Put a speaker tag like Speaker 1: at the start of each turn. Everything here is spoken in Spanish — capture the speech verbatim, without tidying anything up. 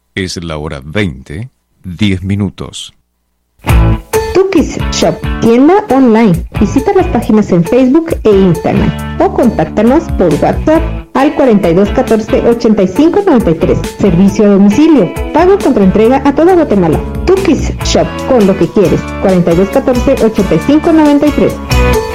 Speaker 1: Es la hora veinte, diez minutos.
Speaker 2: Tukis Shop, tienda online. Visita las páginas en Facebook e Instagram o contáctanos por WhatsApp al cuarenta y dos catorce ochenta y cinco noventa y tres. Servicio a domicilio. Pago contra entrega a toda Guatemala. Tukis Shop, con lo que quieres. cuarenta y dos catorce ochenta y cinco noventa y tres.